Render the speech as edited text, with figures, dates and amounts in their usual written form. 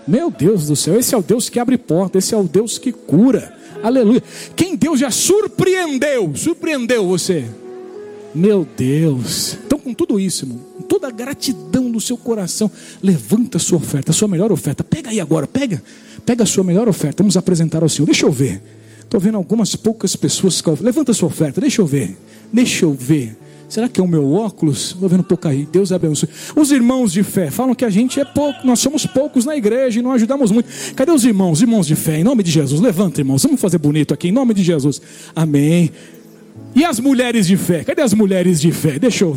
Meu Deus do céu, esse é o Deus que abre porta, esse é o Deus que cura. Aleluia. Quem Deus já surpreendeu você? Meu Deus. Então, com tudo isso, irmão, com toda a gratidão do seu coração, levanta a sua oferta, a sua melhor oferta. Pega aí agora, pega a sua melhor oferta. Vamos apresentar ao Senhor. Deixa eu ver. Estou vendo algumas poucas pessoas. Levanta a sua oferta, deixa eu ver. Será que é o meu óculos? Estou vendo pouco aí. Deus abençoe. Os irmãos de fé falam que a gente é pouco, nós somos poucos na igreja e não ajudamos muito. Cadê os irmãos de fé? Em nome de Jesus, levanta, irmãos. Vamos fazer bonito aqui, em nome de Jesus. Amém. E as mulheres de fé? Cadê as mulheres de fé? Deixa eu ver.